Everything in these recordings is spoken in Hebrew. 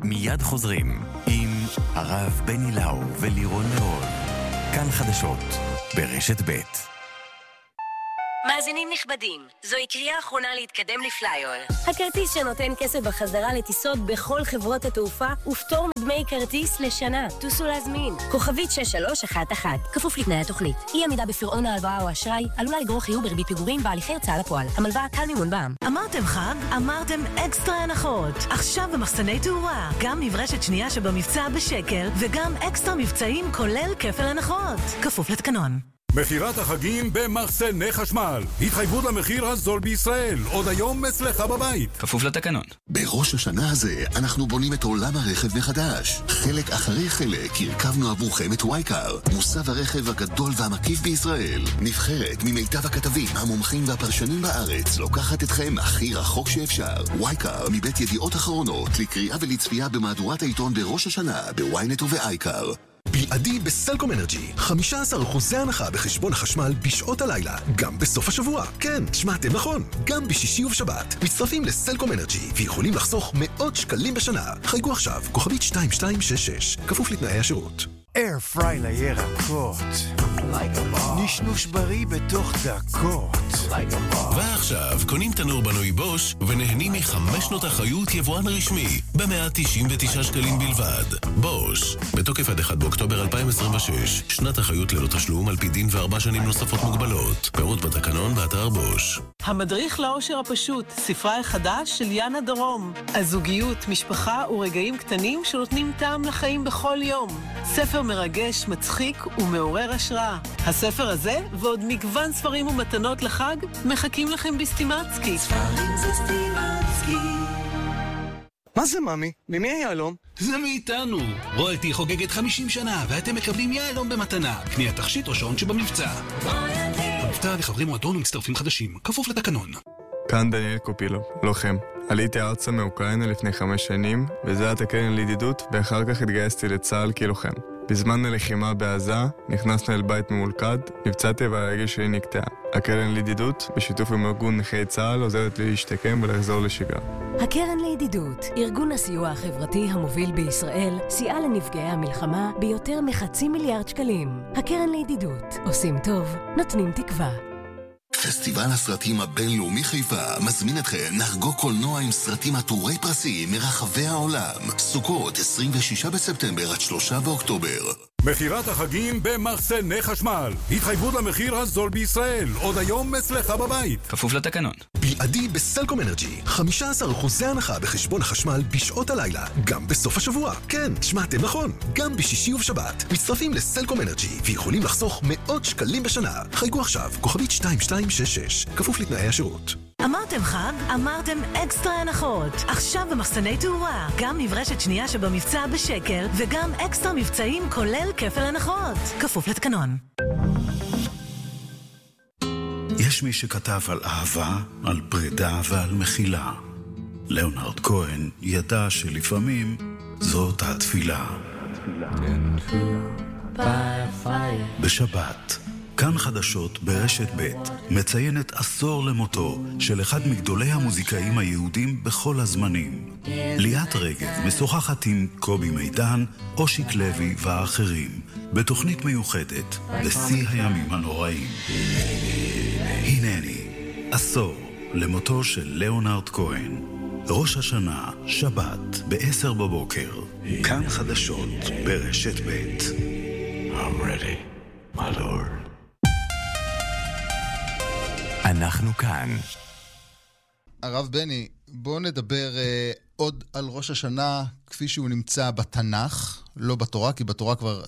מיד חוזרים עם הרב בני לאו ולירון נאור. כאן חדשות ברשת ב'. מאזינים נכבדים, זוהי קריאה אחרונה להתקדם לפלייר. הכרטיס שנותן כסף בחזרה לטיסות בכל חברות התעופה ופטור מדמי כרטיס לשנה. טוסו להזמין. כוכבית 6311. כפוף לתנאי התוכנית. אי עמידה בפירעון ההלוואה או אשראי עלולה לגרור חיוב בריבית פיגורים בהליכי הוצאה לפועל. המלוואה קל מימון בע"מ. אמרתם חג? אמרתם אקסטרה הנחות. עכשיו במחסני תאורה. גם נברשת שנייה שבמבצע בשקל וגם אקסטרה מבצעים כולל כפל הנחות. כפוף לתקנון. מחירת החגים במחסני חשמל. התחייבות למחיר הזול בישראל. עוד היום אצלך בבית. כפוף לתקנון. בראש השנה הזה אנחנו בונים את עולם הרכב מחדש. חלק אחרי חלק הרכבנו עבורכם את וייקר, מוסב הרכב הגדול והמקיף בישראל. נבחרת ממיטב הכתבים, המומחים והפרשנים בארץ, לוקחת אתכם הכי רחוק שאפשר. וייקר מבית ידיעות אחרונות, לקריאה ולצפייה במהדורת העיתון בראש השנה, בוויינט ובאייקר. בלעדי בסלקום אנרג'י, 15% הנחה בחשבון החשמל בשעות הלילה, גם בסוף השבוע. כן, שמעתם נכון, גם בשישי ובשבת. מצטרפים לסלקום אנרג'י ויכולים לחסוך מאות שקלים בשנה. חייגו עכשיו, כוכבית 2266, כפוף לתנאי השירות. אייר פריי לירקות, נשנוש בריא בתוך דקות. ועכשיו קונים תנור בנוי בוש ונהנים מ5 שנות אחריות יבואן רשמי ב199 שקלים בלבד. בוש, בתוקף עד 1 באוקטובר 2026, שנת אחריות ללא תשלום על פי דין ו4 שנים נוספות מוגבלות. פירוט בתקנון באתר בוש. המדריך לאושר הפשוט, ספרה החדש של יאנה דרום. הזוגיות, משפחה ורגעים קטנים שנותנים טעם לחיים בכל יום. ספר מרגש, מצחיק ומעורר השראה. הספר הזה ועוד מגוון ספרים ומתנות לחג מחכים לכם בסטימצקי. ספרים זה סטימצקי. מה זה ממי? ממי היהלום? זה מאיתנו. רויאלטי חוגגת 50 שנה ואתם מקבלים יהלום במתנה. קניית תכשיט או שעון שבמבצע. המבצע לחברים מועדון ומצטרפים חדשים. כפוף לתקנון. כאן דניאל קופילוב, לוחם. עליתי ארצה מאוקראינה לפני 5 שנים, וזה היה הקרן לידידות, ואחר כך התגייסתי לצה"ל כלוחם. בזמן הלחימה בעזה, נכנסנו אל בית ממולכד, נפצעתי והרגל שלי נקטעה. הקרן לידידות, בשיתוף עם ארגון נכי צה"ל, עוזרת לי להשתקם ולחזור לשגרה. הקרן לידידות, ארגון הסיוע החברתי המוביל בישראל, סייע לנפגעי המלחמה ביותר מ500 מיליארד שקלים. הקרן לידידות, עושים טוב, נותנים תקווה. פסטיבל הסרטים הבינלאומי חיפה מזמין אתכם לחגוג קולנוע עם סרטים עטורי פרסים מרחבי העולם. סוכות 26 בספטמבר עד 3 באוקטובר. מחירת החגים במחסני חשמל. התחייבות למחיר הזול בישראל. עוד היום אצלך בבית. כפוף לתקנון. בלעדי בסלקום אנרג'י, 15% הנחה בחשבון החשמל בשעות הלילה, גם בסוף השבוע. כן, שמעתם נכון, גם בשישי ובשבת. מצטרפים לסלקום אנרג'י ויכולים לחסוך מאות שקלים בשנה. חייגו עכשיו, כוכבית 2266, כפוף לתנאי השירות. אמרתם חג? אמרתם אקסטרה הנחות. עכשיו במחסני תאורה. גם נברשת שנייה שבמבצע בשקל וגם אקסטרה מבצעים כולל כפל הנחות. כפוף לתקנון. יש מי שכתב על אהבה, על פרידה ועל מחילה. ליאונרד כהן ידע שלפעמים זאת התפילה. בשבת, כאן חדשות ברשת ב' מציינת עשור למותו של אחד מגדולי המוזיקאים היהודים בכל הזמנים. ליאת רגב משוחחת עם קובי מידן, אושיק לוי ואחרים בתוכנית מיוחדת בשיא הימים הנוראים. הנני, עשור למותו של ליאונרד כהן. ראש השנה, שבת, ב10 בבוקר. כאן חדשות ברשת ב'. I'm ready, my lord. אנחנו כאן. הרב בני, בוא נדבר עוד על ראש השנה כפי שהוא נמצא בתנ"ך, לא בתורה, כי בתורה כבר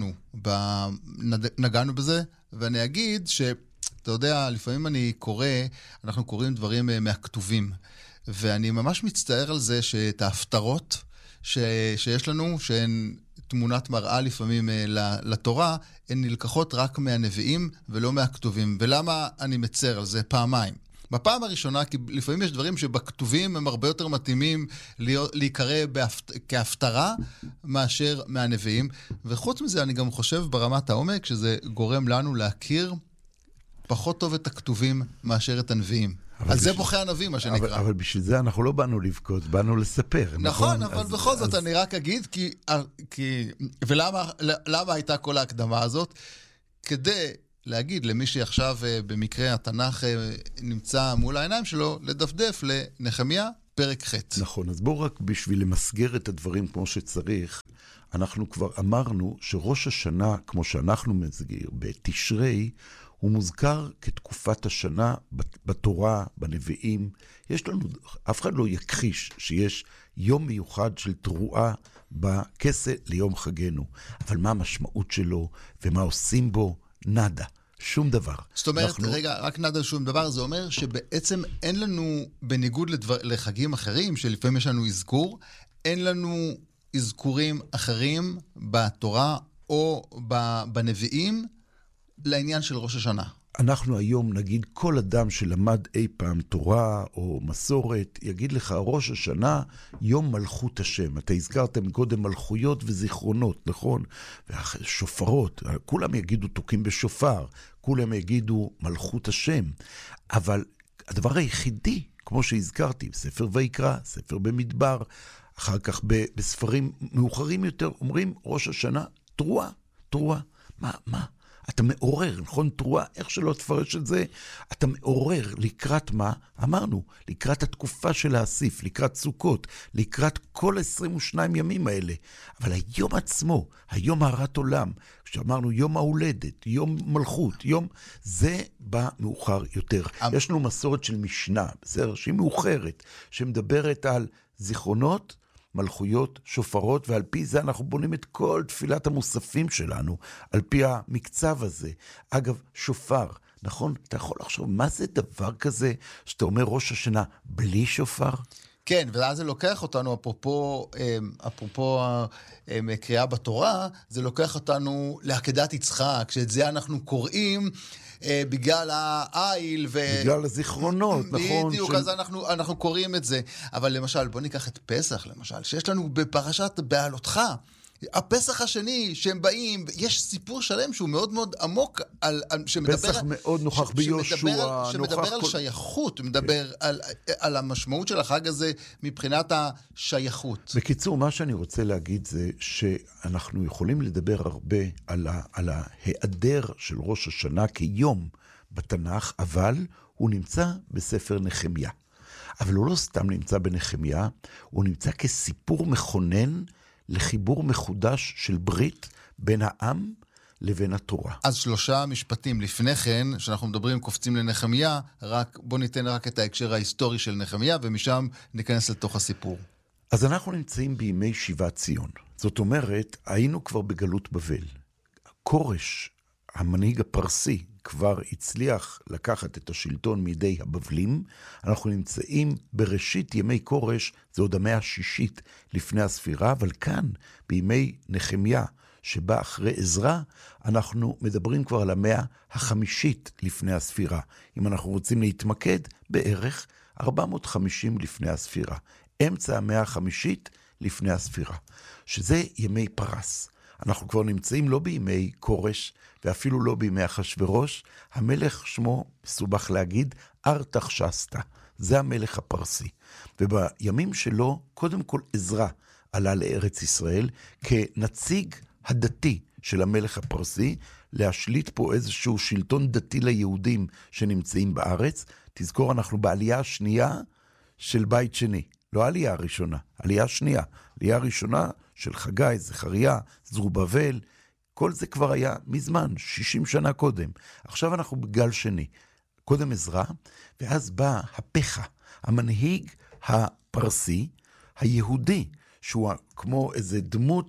נגענו בזה, ואני אגיד שאתה יודע, לפעמים אנחנו קוראים דברים מהכתובים, ואני ממש מצטער על זה שאת ההפטרות שיש לנו, שהן תמונת מראה לפעמים לתורה, הן נלקחות רק מהנביאים ולא מהכתובים. ולמה אני מצר על זה? פעמיים. בפעם הראשונה, כי לפעמים יש דברים שבכתובים הם הרבה יותר מתאימים להיקרא כהפטרה מאשר מהנביאים. וחוץ מזה אני גם חושב ברמת העומק שזה גורם לנו להכיר פחות טוב את הכתובים מאשר את הנביאים. על זה בוכה הנביא, מה שנקרא. אבל בשביל זה אנחנו לא באנו לבכות, באנו לספר. נכון, אבל בכל זאת אני רק אגיד, ולמה הייתה כל ההקדמה הזאת? כדי להגיד למי שעכשיו במקרה התנ"ך נמצא מול העיניים שלו, לדפדף לנחמיה פרק ח'. נכון, אז בואו רק בשביל למסגר את הדברים כמו שצריך, אנחנו כבר אמרנו שראש השנה, כמו שאנחנו מסגיר, בתשרי, הוא מוזכר כתקופת השנה בתורה, בנביאים. יש לנו, אף אחד לא יכחיש שיש יום מיוחד של תרועה בכסה ליום חגנו. אבל מה המשמעות שלו ומה עושים בו? נדה. שום דבר. זאת אומרת, רגע, רק נדה שום דבר, זה אומר שבעצם אין לנו, בניגוד לחגים אחרים, שלפעמים יש לנו אזכור, אין לנו אזכורים אחרים בתורה או בנביאים לעניין של ראש השנה. אנחנו היום נגיד כל אדם שלמד אי פעם תורה או מסורת, יגיד לך ראש השנה יום מלכות השם. אתה הזכרתם קודם מלכויות וזיכרונות, נכון? ושופרות, כולם יגידו תוקים בשופר, כולם יגידו מלכות השם. אבל הדבר היחידי, כמו שהזכרתי, ספר ויקרא, ספר במדבר, אחר כך בספרים מאוחרים יותר אומרים ראש השנה תרועה, תרועה. מה? אתה מעורר, נכון? תרועה, איך שלא תפרש את זה, אתה מעורר לקראת מה? אמרנו, לקראת התקופה של האסיף, לקראת סוכות, לקראת כל 22 ימים האלה. אבל היום עצמו, היום הרת עולם, כשאמרנו יום ההולדת, יום מלכות, זה בא מאוחר יותר. יש לנו מסורת של משנה, בסדר, שהיא מאוחרת, שמדברת על זיכרונות, מלכויות, שופרות, ועל פי זה אנחנו בונים את כל תפילת המוספים שלנו, על פי המקצב הזה. אגב, שופר, נכון? אתה יכול לחשוב, מה זה דבר כזה שאתה אומר ראש השנה בלי שופר? כן, ואז זה לוקח אותנו, אפרופו קריאה בתורה, זה לוקח אותנו לעקדת יצחק, שאת זה אנחנו קוראים בגלל העיל בגלל הזיכרונות, נכון? בדיוק, אז אנחנו קוראים את זה. אבל למשל, בוא ניקח את פסח, למשל, שיש לנו בפרשת בעלותך, הפסח השני שהם באים, יש סיפור שלם שהוא מאוד מאוד עמוק, פסח מאוד נוכח ביושוע, שמדבר על שייכות, מדבר על המשמעות של החג הזה מבחינת השייכות. בקיצור, מה שאני רוצה להגיד זה שאנחנו יכולים לדבר הרבה על ההיעדר של ראש השנה כיום בתנ"ך, אבל הוא נמצא בספר נחמיה. אבל הוא לא סתם נמצא בנחמיה, הוא נמצא כסיפור מכונן לחיבור מחודש של ברית בין העם לבין התורה. אז 3 משפטים לפני כן, שאנחנו מדברים, קופצים לנחמיה, בוא ניתן רק את ההקשר ההיסטורי של נחמיה, ומשם ניכנס לתוך הסיפור. אז אנחנו נמצאים בימי שיבת ציון. זאת אומרת, היינו כבר בגלות בבל. קורש, המנהיג הפרסי, כבר הצליח לקחת את השלטון מידי הבבלים. אנחנו נמצאים בראשית ימי קורש, זה עוד המאה השישית לפני הספירה, אבל כאן, בימי נחמיה, שבא אחרי עזרא, אנחנו מדברים כבר על המאה החמישית לפני הספירה. אם אנחנו רוצים להתמקד, בערך 450 לפני הספירה. אמצע המאה החמישית לפני הספירה. שזה ימי פרס. אנחנו כבר נמצאים לא בימי קורש, ואפילו לא בימי אחשוורוש. המלך שמו, מסובך להגיד, ארתחשסתא. זה המלך הפרסי. ובימים שלו, קודם כל עזרא עלה לארץ ישראל, כנציג הדתי של המלך הפרסי, להשליט פה איזשהו שלטון דתי ליהודים שנמצאים בארץ. תזכור, אנחנו בעלייה השנייה של בית שני. לא העלייה הראשונה, עלייה השנייה. עלייה הראשונה של חגי, זכריה, זרובבל, כל זה כבר היה מזמן, 60 שנה קודם. עכשיו אנחנו בגל שני. קודם עזרא, ואז בא הפחה, המנהיג הפרסי, היהודי, שהוא כמו איזה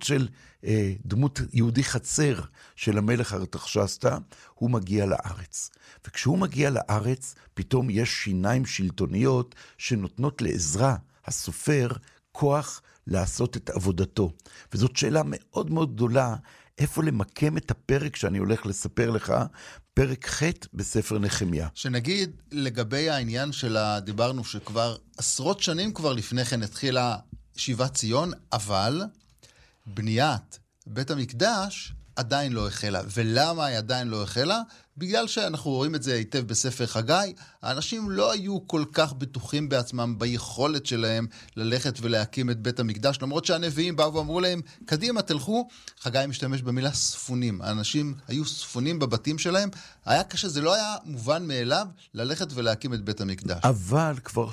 דמות יהודי חצר של המלך ארתחשסתא, הוא מגיע לארץ. וכשהוא מגיע לארץ, פתאום יש שיניים שלטוניות שנותנות לעזרא, הסופר, כוח לעשות את עבודתו. וזאת שאלה מאוד מאוד גדולה, איפה למקם את הפרק שאני הולך לספר לך, פרק ח' בספר נחמיה. שנגיד לגבי העניין של דיברנו שכבר עשרות שנים כבר לפני כן התחילה שיבת ציון, אבל בניית בית המקדש עדיין לא החלה. ולמה היא עדיין לא החלה? בגלל שאנחנו רואים את זה היטב בספר חגי, האנשים לא היו כל כך בטוחים בעצמם ביכולת שלהם ללכת ולהקים את בית המקדש, למרות שהנביאים באו ואמרו להם, קדימה תלכו. חגי משתמש במילה ספונים, האנשים היו ספונים בבתים שלהם, היה קשה, זה לא היה מובן מאליו ללכת ולהקים את בית המקדש. אבל כבר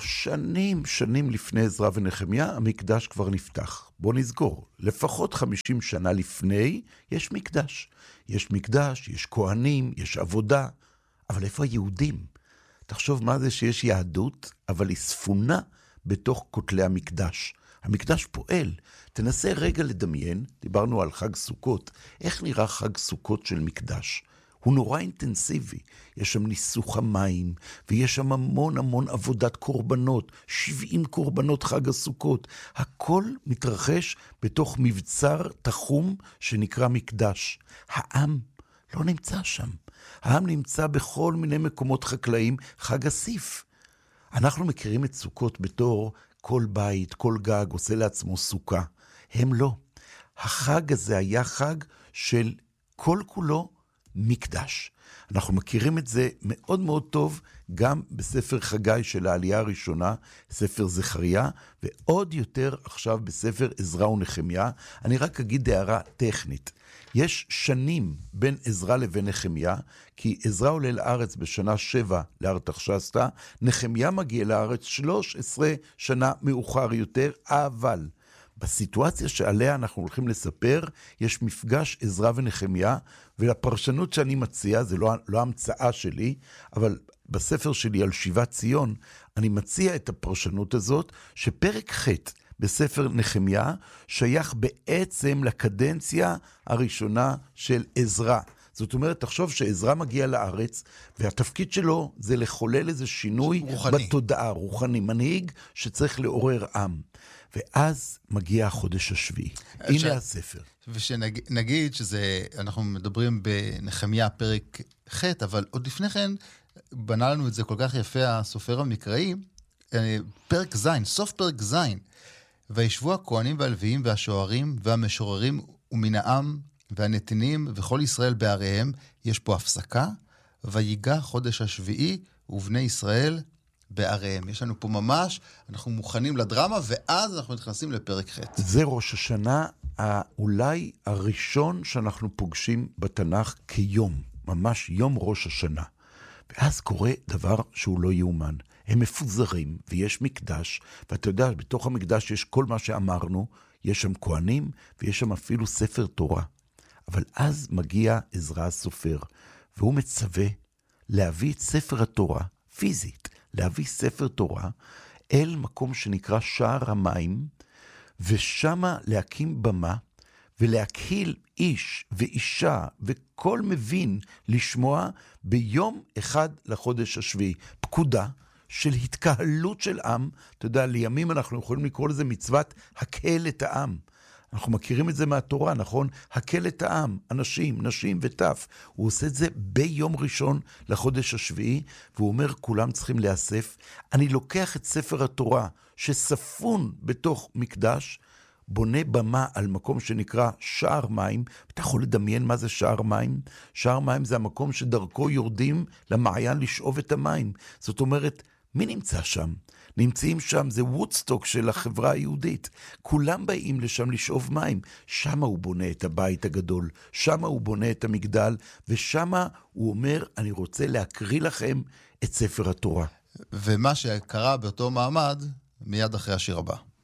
שנים לפני עזרא ונחמיה, המקדש כבר נפתח. בוא נזכור, לפחות 50 שנה לפני יש מקדש. יש מקדש, יש כהנים, יש עבודה, אבל איפה היהודים? תחשוב מה זה שיש יהדות, אבל היא ספונה בתוך כותלי המקדש. המקדש פועל. תנסה רגע לדמיין, דיברנו על חג סוכות, איך נראה חג סוכות של מקדש? הוא נורא אינטנסיבי. יש שם ניסוך המים, ויש שם המון עבודת קורבנות, 70 קורבנות חג הסוכות. הכל מתרחש בתוך מבצר תחום שנקרא מקדש. העם לא נמצא שם. העם נמצא בכל מיני מקומות חקלאים, חג אסיף. אנחנו מכירים את סוכות בתור כל בית, כל גג עושה לעצמו סוכה. הם לא. החג הזה היה חג של כל כולו מקדש. אנחנו מכירים את זה מאוד טוב גם בספר חגי של העלייה הראשונה, ספר זכריה, ועוד יותר עכשיו בספר עזרא ונחמיה. אני רק אגיד הערה טכנית. יש שנים בין עזרא לבין נחמיה, כי עזרא עולה לארץ בשנה 7 לארתחשסתא, נחמיה מגיע לארץ 13 שנה מאוחר יותר, אבל בסיטואציה שעליה אנחנו הולכים לספר, יש מפגש עזרא ונחמיה, ולפרשנות שאני מציע, זה לא המצאה שלי, אבל בספר שלי על שיבת ציון, אני מציע את הפרשנות הזאת, שפרק ח' בספר נחמיה, שייך בעצם לקדנציה הראשונה של עזרא. זאת אומרת, תחשוב שעזרא מגיע לארץ, והתפקיד שלו זה לחולל איזה שינוי בתודעה, רוחני, מנהיג שצריך לעורר עם. ואז מגיע החודש השביעי. הנה הספר. ושנגיד אנחנו מדברים בנחמיה פרק ח', אבל עוד לפני כן בנה לנו את זה כל כך יפה הסופר המקראי, פרק ז', סוף פרק ז', וישבו הכהנים והלוויים והשוערים והמשוררים ומן העם והנתינים וכל ישראל בעריהם, יש פה הפסקה, ויגע חודש השביעי ובני ישראל בעריהם. יש לנו פה ממש, אנחנו מוכנים לדרמה, ואז אנחנו נכנסים לפרק ח'. זה ראש השנה אולי הראשון שאנחנו פוגשים בתנ"ך כיום, ממש יום ראש השנה. ואז קורה דבר שהוא לא יאומן. הם מפוזרים, ויש מקדש, ואתה יודע, בתוך המקדש יש כל מה שאמרנו, יש שם כהנים, ויש שם אפילו ספר תורה. אבל אז מגיע עזרא הסופר, והוא מצווה להביא את ספר התורה, פיזית, להביא ספר תורה, אל מקום שנקרא שער המים, ושמה להקים במה, ולהקהיל איש ואישה וכל מבין לשמוע ביום אחד לחודש השביעי. פקודה של התקהלות של עם, אתה יודע, לימים אנחנו יכולים לקרוא לזה מצוות הקהל את העם. אנחנו מכירים את זה מהתורה, נכון? הקהל את העם, אנשים, נשים וטף. הוא עושה את זה ביום ראשון לחודש השביעי, והוא אומר, כולם צריכים להיאסף. אני לוקח את ספר התורה שספון בתוך מקדש, בונה במה על מקום שנקרא שער מים. אתה יכול לדמיין מה זה שער מים? שער מים זה המקום שדרכו יורדים למעיין לשאוב את המים. זאת אומרת, מי נמצא שם? נמצאים שם, זה וודסטוק של החברה היהודית. כולם באים לשם לשאוב מים. שם הוא בונה את הבית הגדול, שם הוא בונה את המגדל, ושם הוא אומר, אני רוצה להקריא לכם את ספר התורה. ומה שקרה באותו מעמד, מיד אחרי השיר הבא.